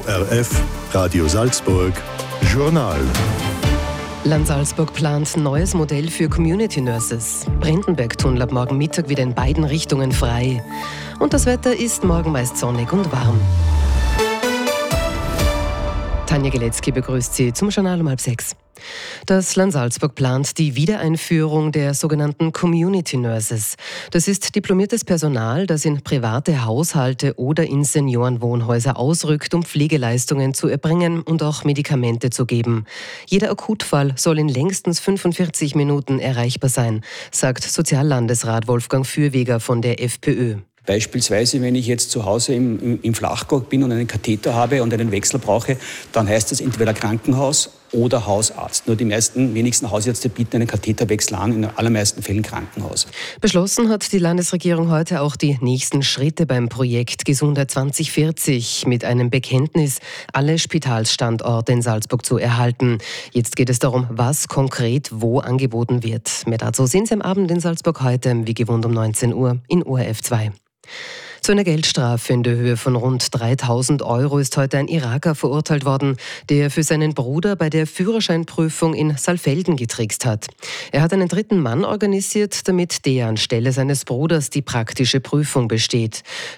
ORF Radio Salzburg Journal. Land Salzburg plant neues Modell für Community Nurses. Brendenberg-Tunnel ab morgen Mittag wieder in beiden Richtungen frei. Und das Wetter ist morgen meist sonnig und warm. Tanja Geletzky begrüßt Sie zum Journal um 5:30. Das Land Salzburg plant die Wiedereinführung der sogenannten Community Nurses. Das ist diplomiertes Personal, das in private Haushalte oder in Seniorenwohnhäuser ausrückt, um Pflegeleistungen zu erbringen und auch Medikamente zu geben. Jeder Akutfall soll in längstens 45 Minuten erreichbar sein, sagt Soziallandesrat Wolfgang Fürweger von der FPÖ. Beispielsweise, wenn ich jetzt zu Hause im Flachgau bin und einen Katheter habe und einen Wechsel brauche, dann heißt das entweder Krankenhaus oder Hausarzt. Nur die wenigsten Hausärzte bieten einen Katheterwechsel an, in den allermeisten Fällen Krankenhaus. Beschlossen hat die Landesregierung heute auch die nächsten Schritte beim Projekt Gesundheit 2040 mit einem Bekenntnis, alle Spitalsstandorte in Salzburg zu erhalten. Jetzt geht es darum, was konkret wo angeboten wird. Mehr dazu sehen Sie am Abend in Salzburg heute, wie gewohnt um 19 Uhr in ORF 2. Zu einer Geldstrafe in der Höhe von rund 3.000 € ist heute ein Iraker verurteilt worden, der für seinen Bruder bei der Führerscheinprüfung in Saalfelden getrickst hat. Er hat einen dritten Mann organisiert, damit der anstelle seines Bruders die praktische Prüfung besteht.